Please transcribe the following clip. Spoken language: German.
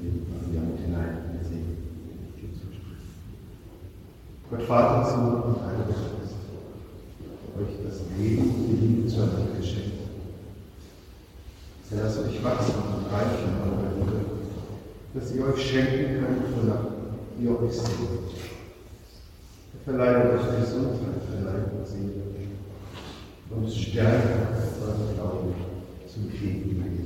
Maria mit hinein in den Segen. Gott Vater, Sohn und Heiliger Geist, euch das Leben und die Liebe zueinander geschenkt. Lasst euch wachsen und reichen in eurer Liebe, dass ihr euch schenken könnt, wonach ihr euch sehnt. Verleiht euch Gesundheit für Leib und Seele und Stärke euren Glauben zum Leben.